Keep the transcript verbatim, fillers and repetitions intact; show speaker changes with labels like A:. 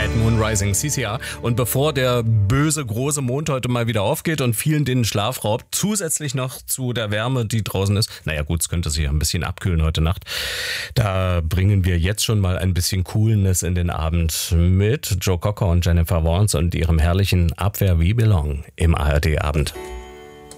A: Red Moon Rising, C C R. Und bevor der böse, große Mond heute mal wieder aufgeht und vielen den Schlaf raubt, zusätzlich noch zu der Wärme, die draußen ist, naja gut, es könnte sich ein bisschen abkühlen heute Nacht, da bringen wir jetzt schon mal ein bisschen Coolness in den Abend mit Joe Cocker und Jennifer Warnes und ihrem herrlichen Up Where We Belong im A R D-Abend.